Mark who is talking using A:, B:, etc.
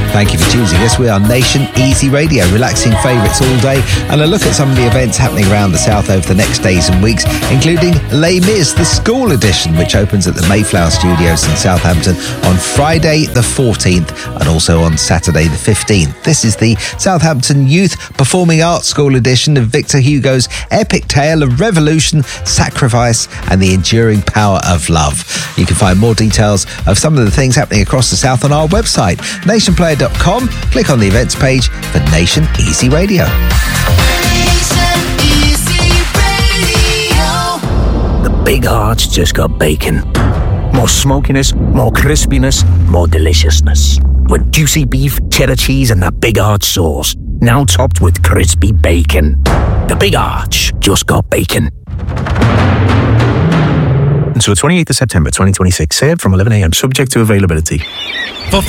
A: Thank you for choosing us. We are Nation Easy Radio, relaxing favourites all day, and a look at some of the events happening around the South over the next days and weeks, including Les Mis, the school edition, which opens at the Mayflower Studios in Southampton on Friday the 14th and also on Saturday the 15th. This is the Southampton Youth Performing Arts School edition of Victor Hugo's epic tale of revolution, sacrifice and the enduring power of love. You can find more details of some of the things happening across the South on our website, nationplayer.com. Click on the events page for Nation Easy Radio.
B: The Big Arch just got bacon. More smokiness, more crispiness, more deliciousness. With juicy beef, cheddar cheese and that Big Arch sauce. Now topped with crispy bacon. The Big Arch just got bacon.
C: Until 28th of September 2026, served from 11 a.m. subject to availability.
D: For